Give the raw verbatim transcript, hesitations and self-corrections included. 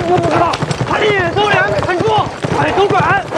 就不知道，把李搜脸给看住，快走转！